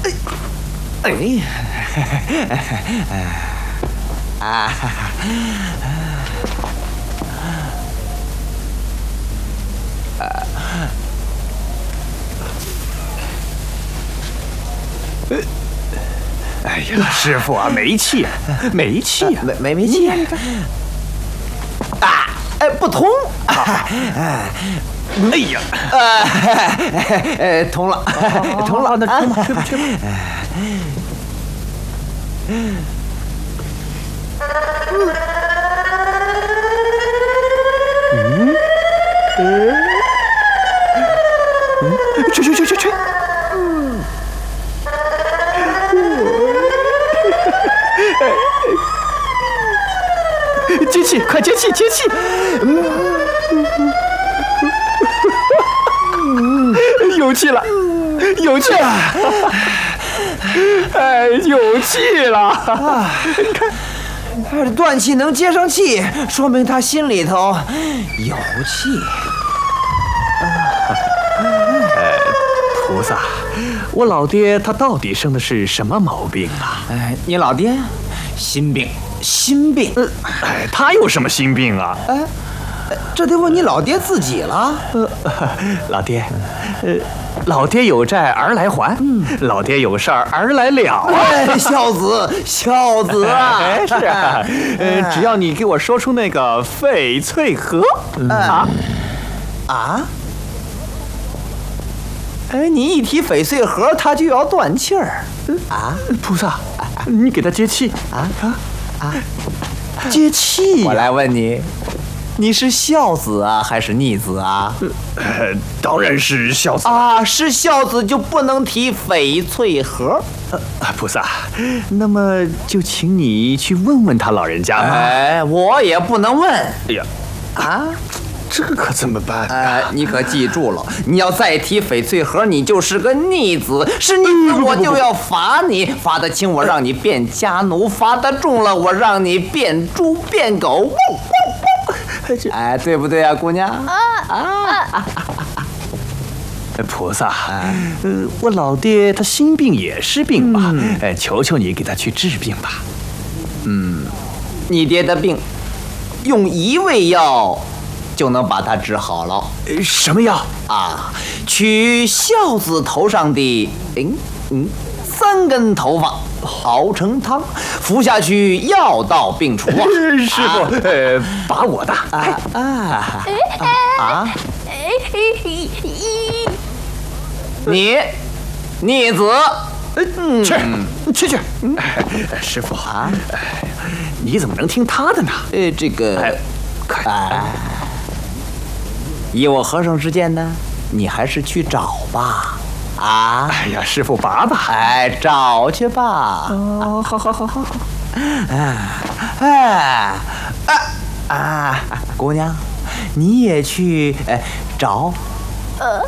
哎呀，师傅啊，没气，没气呀， 没气啊！哎，不通！ 哎呀， 通了，通了， 那吹吧，吹吧。吹。接气，快接气！有气了！哎，有气了！你看， 断气能接上气，说明他心里头有气。 菩萨，我老爹他到底生的是什么毛病啊？ 哎，你老爹心病。 他有什么心病啊？ 这得问你老爹自己了。 老爹，老爹有债而来还，老爹有事儿而来了啊！ 孝子啊！ 是啊，只要你给我说出那个翡翠河你一提翡翠河，他就要断气儿菩萨，你给他接气接气。我来问你，你是孝子啊，还是逆子啊？ 当然是孝子啊！是孝子就不能提翡翠河。 菩萨，那么就请你去问问他老人家吧。 哎，我也不能问。 哎呀，这可怎么办？ 你可记住了，你要再提翡翠盒，你就是个逆子，是逆子我就要罚你，罚得轻我让你变家奴，罚得重了我让你变猪变狗。哎，对不对啊，姑娘？ 菩萨，我老爹他心病也是病吧？求求你给他去治病吧。 你爹的病，用一味药就能把它治好了。 什么药啊？取孝子头上的3根头发熬成汤，服下去药到病除啊！ 师傅，把我的你逆子， 去！师傅你怎么能听他的呢？ 这个，以我和尚之见呢，你还是去找吧。 哎呀，师傅拔吧！ 找去吧。 哦，好。 姑娘，你也去找。